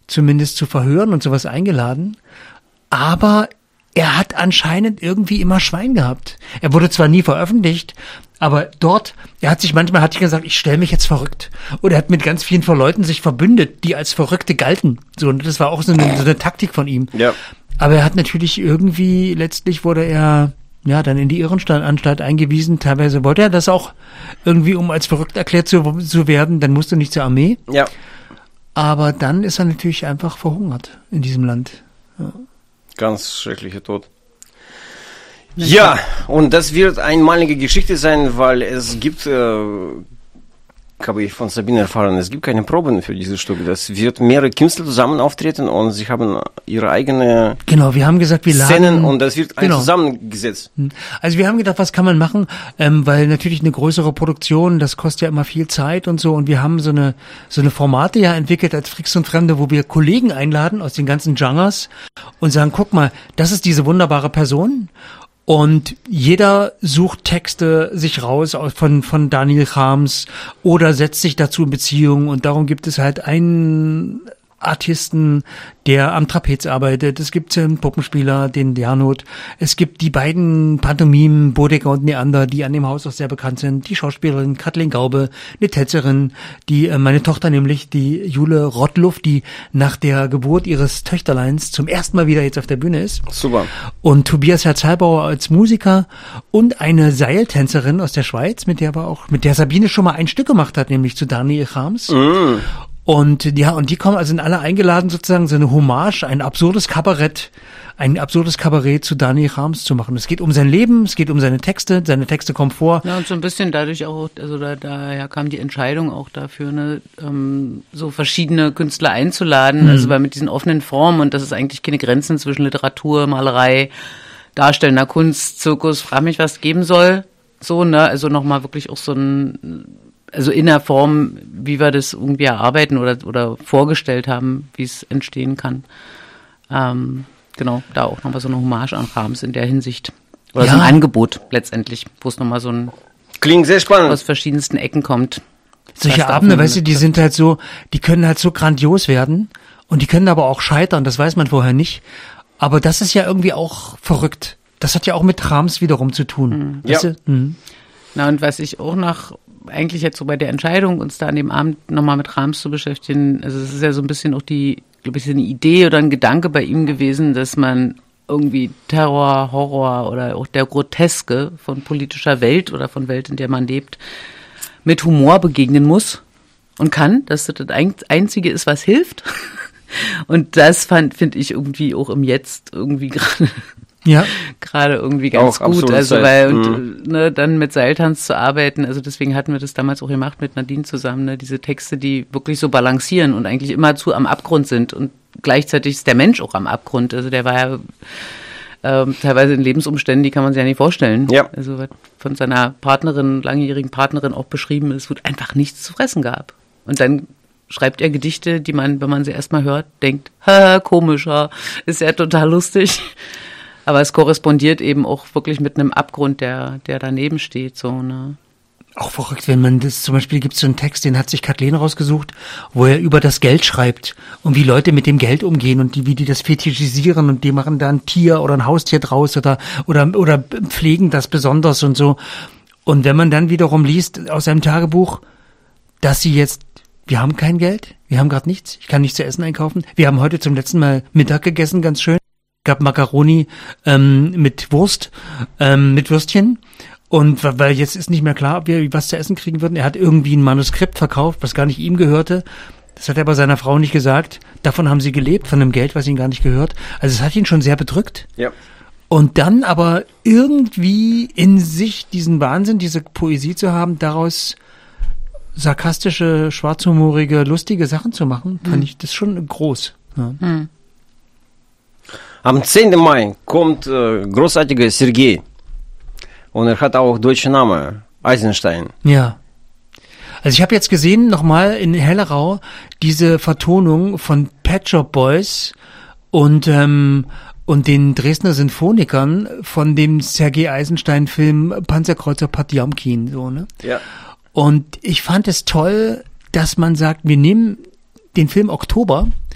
zumindest zu Verhören und sowas eingeladen. Aber er hat anscheinend irgendwie immer Schwein gehabt. Er wurde zwar nie veröffentlicht, aber dort, hat sich gesagt, ich stelle mich jetzt verrückt. Oder er hat mit ganz vielen Leuten sich verbündet, die als Verrückte galten. So, und das war auch so eine Taktik von ihm. Ja. Aber er hat natürlich irgendwie, letztlich wurde er dann in die Irrenanstalt eingewiesen. Teilweise wollte er das auch irgendwie, um als verrückt erklärt zu werden. Dann musste er nicht zur Armee. Ja. Aber dann ist er natürlich einfach verhungert in diesem Land. Ja. Ganz schrecklicher Tod. Ja, und das wird eine einmalige Geschichte sein, weil es gibt, habe ich von Sabine erfahren, es gibt keine Proben für dieses Stück. Das wird mehrere Künstler zusammen auftreten und sie haben ihre eigene wir haben gesagt, wir laden Szenen und das wird zusammengesetzt. Also wir haben gedacht, was kann man machen, weil natürlich eine größere Produktion, das kostet ja immer viel Zeit und so, und wir haben so eine Formate ja entwickelt als Fricks und Fremde, wo wir Kollegen einladen aus den ganzen Genres und sagen, guck mal, das ist diese wunderbare Person. Und jeder sucht Texte sich raus von Daniel Harms oder setzt sich dazu in Beziehung, und darum gibt es halt einen Artisten, der am Trapez arbeitet. Es gibt einen Puppenspieler, den Gernot. Es gibt die beiden Pantomimen, Bodecker und Neander, die an dem Haus auch sehr bekannt sind. Die Schauspielerin Kathleen Gaube, eine Tänzerin, die meine Tochter nämlich, die Jule Rottluff, die nach der Geburt ihres Töchterleins zum ersten Mal wieder jetzt auf der Bühne ist. Super. Und Tobias Herzhalbauer als Musiker und eine Seiltänzerin aus der Schweiz, mit der Sabine schon mal ein Stück gemacht hat, nämlich zu Daniel Harms. Und die kommen, also sind alle eingeladen, sozusagen so eine Hommage, ein absurdes Kabarett zu Daniel Harms zu machen. Es geht um sein Leben, es geht um seine Texte kommen vor. Ja, und so ein bisschen dadurch auch, also daher kam die Entscheidung auch dafür, so verschiedene Künstler einzuladen, also weil mit diesen offenen Formen, und das ist eigentlich keine Grenzen zwischen Literatur, Malerei, darstellender Kunst, Zirkus, frag mich, was es geben soll, so, also nochmal wirklich auch so also in der Form, wie wir das irgendwie erarbeiten oder vorgestellt haben, wie es entstehen kann. Genau, da auch nochmal so eine Hommage an Harms in der Hinsicht. Oder so ein Angebot letztendlich, wo es nochmal so ein klingt sehr spannend aus verschiedensten Ecken kommt. Solche Abende, weißt du, die sind halt so, die können halt so grandios werden und die können aber auch scheitern, das weiß man vorher nicht. Aber das ist ja irgendwie auch verrückt. Das hat ja auch mit Harms wiederum zu tun. Ja. Na, und was ich auch eigentlich jetzt so bei der Entscheidung, uns da an dem Abend nochmal mit Harms zu beschäftigen, also es ist ja so ein bisschen auch glaube ich, eine Idee oder ein Gedanke bei ihm gewesen, dass man irgendwie Terror, Horror oder auch der Groteske von politischer Welt oder von Welt, in der man lebt, mit Humor begegnen muss und kann, dass das Einzige ist, was hilft. Und das finde ich irgendwie auch im Jetzt irgendwie gerade irgendwie ganz auch gut, also weil dann mit Seiltanz zu arbeiten, also deswegen hatten wir das damals auch gemacht mit Nadine zusammen, diese Texte, die wirklich so balancieren und eigentlich immerzu am Abgrund sind, und gleichzeitig ist der Mensch auch am Abgrund, also der war ja teilweise in Lebensumständen, die kann man sich ja nicht vorstellen, also was von seiner langjährigen Partnerin auch beschrieben ist, wo es einfach nichts zu fressen gab, und dann schreibt er Gedichte, die man, wenn man sie erstmal hört, denkt, komisch, ist ja total lustig. Aber es korrespondiert eben auch wirklich mit einem Abgrund, der daneben steht, so, Auch verrückt, wenn man das, zum Beispiel gibt es so einen Text, den hat sich Kathleen rausgesucht, wo er über das Geld schreibt und wie Leute mit dem Geld umgehen und wie die das fetischisieren, und die machen da ein Tier oder ein Haustier draus oder pflegen das besonders und so. Und wenn man dann wiederum liest aus seinem Tagebuch, dass wir haben kein Geld, wir haben gerade nichts, ich kann nichts zu essen einkaufen, wir haben heute zum letzten Mal Mittag gegessen, ganz schön. Gab Macaroni mit Wurst, mit Würstchen, und weil jetzt ist nicht mehr klar, ob wir was zu essen kriegen würden. Er hat irgendwie ein Manuskript verkauft, was gar nicht ihm gehörte. Das hat er aber seiner Frau nicht gesagt. Davon haben sie gelebt, von dem Geld, was ihnen gar nicht gehört. Also es hat ihn schon sehr bedrückt. Ja. Und dann aber irgendwie in sich diesen Wahnsinn, diese Poesie zu haben, daraus sarkastische, schwarzhumorige, lustige Sachen zu machen, fand ich das schon groß. Ja. Am 10. Mai kommt großartiger Sergei. Und er hat auch deutschen Namen, Eisenstein. Ja. Also ich habe jetzt gesehen, nochmal in Hellerau, diese Vertonung von Pet Shop Boys und den Dresdner Sinfonikern von dem Sergei Eisenstein-Film Panzerkreuzer Potjomkin, so, ne? Ja. Und ich fand es toll, dass man sagt, wir nehmen den Film Oktober